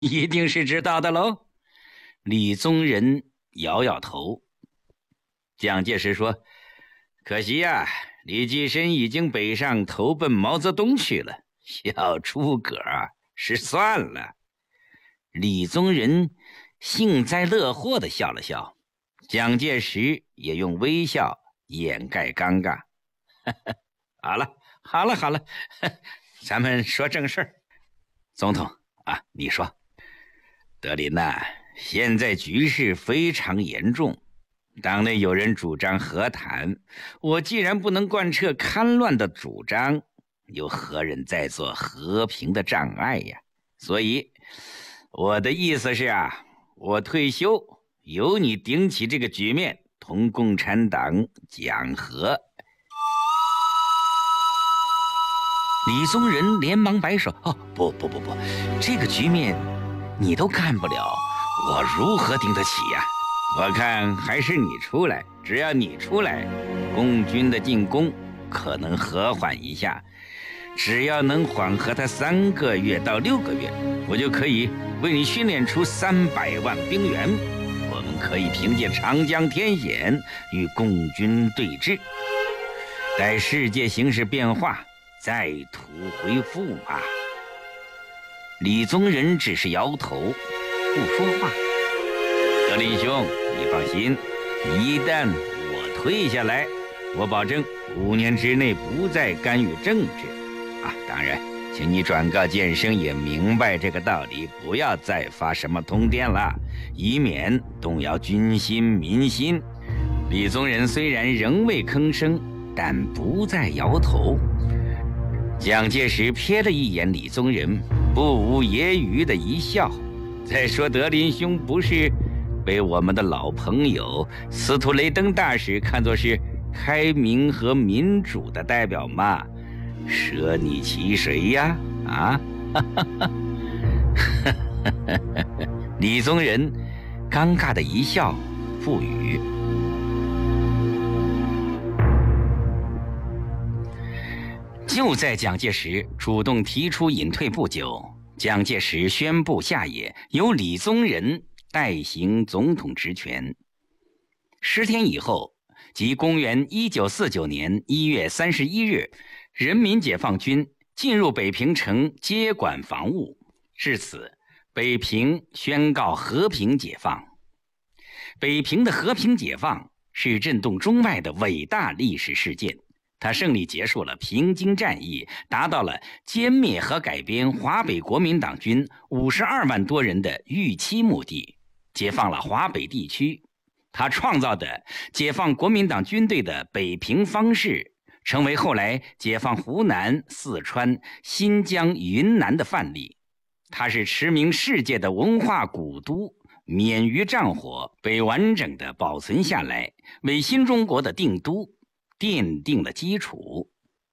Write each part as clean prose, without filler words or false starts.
一定是知道的喽。李宗仁摇摇头。蒋介石说：可惜呀，李济深已经北上投奔毛泽东去了，小诸葛是算了。李宗仁幸灾乐祸地笑了笑，蒋介石也用微笑掩盖尴尬。好了，咱们说正事儿。总统啊，你说。德林呐，现在局势非常严重，党内有人主张和谈，我既然不能贯彻戡乱的主张，又何人在做和平的障碍呀？所以我的意思是啊，我退休，由你顶起这个局面，同共产党讲和。李宗仁连忙摆手：不，这个局面你都干不了，我如何顶得起呀？我看还是你出来，只要你出来，共军的进攻可能和缓一下，只要能缓和他3个月到6个月，我就可以为你训练出300万兵员，我们可以凭借长江天险与共军对峙，待世界形势变化再图回复嘛。李宗仁只是摇头不说话。德林兄，你放心，一旦我退下来，我保证5年之内不再干预政治啊。当然请你转告建生也明白这个道理，不要再发什么通电了，以免动摇军心民心。李宗仁虽然仍未吭声，但不再摇头。蒋介石瞥了一眼李宗仁，不无揶揄的一笑。再说德林兄不是被我们的老朋友司徒雷登大使看作是开明和民主的代表吗？舍你其谁呀？啊！李宗仁尴尬的一笑，不语。就在蒋介石主动提出隐退不久，蒋介石宣布下野，由李宗仁代行总统职权。10天以后，即公元1949年1月31日，人民解放军进入北平城接管防务，至此，北平宣告和平解放。北平的和平解放是震动中外的伟大历史事件。他胜利结束了平津战役，达到了歼灭和改编华北国民党军52万多人的预期目的，解放了华北地区。他创造的解放国民党军队的北平方式，成为后来解放湖南、四川、新疆、云南的范例。它是驰名世界的文化古都，免于战火，被完整的保存下来，为新中国的定都奠定了基础。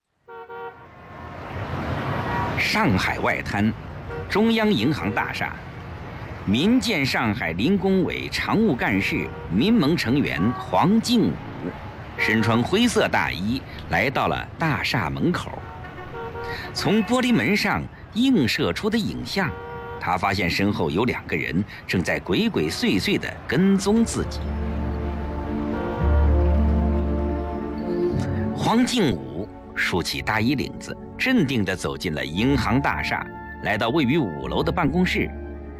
上海外滩，中央银行大厦，民建上海临工委常务干事、民盟成员黄敬武身穿灰色大衣来到了大厦门口。从玻璃门上映射出的影像，他发现身后有2个人正在鬼鬼祟祟地跟踪自己。黄敬武竖起大衣领子，镇定地走进了银行大厦，来到位于5楼的办公室。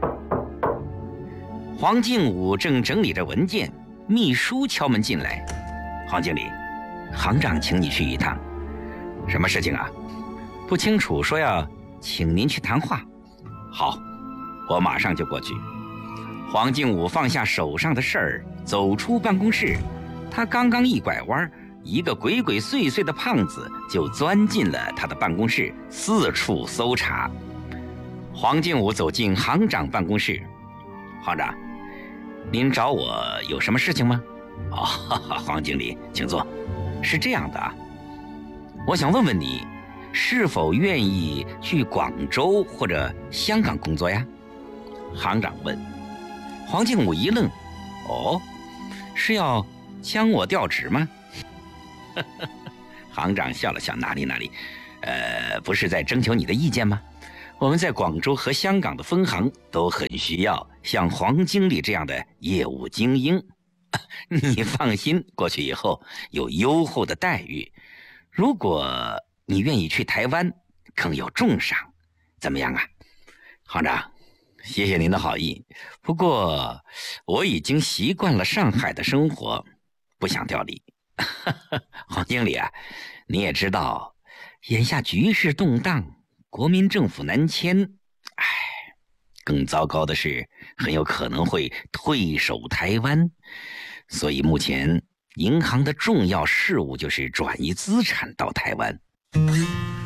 黄敬武正整理着文件，秘书敲门进来：“黄经理，行长请你去一趟。”“什么事情啊？”“不清楚，说要请您去谈话。”“好，我马上就过去。”黄敬武放下手上的事儿，走出办公室。他刚刚一拐弯，一个鬼鬼祟祟的胖子就钻进了他的办公室，四处搜查。黄敬武走进行长办公室：“行长，您找我有什么事情吗？”“哦，黄经理，请坐。是这样的啊，我想问问你，是否愿意去广州或者香港工作呀？”行长问。黄敬武一愣：“哦，是要将我调职吗？”行长笑了笑：“哪里，不是在征求你的意见吗？ 我们在广州和香港的分行都很需要像黄经理这样的业务精英。你放心，过去以后有优厚的待遇，如果你愿意去台湾，更有重赏，怎么样啊？行长，谢谢您的好意，不过我已经习惯了上海的生活，不想调离。黄经理啊，你也知道，眼下局势动荡，国民政府南迁，更糟糕的是，很有可能会退守台湾，所以目前银行的重要事务就是转移资产到台湾。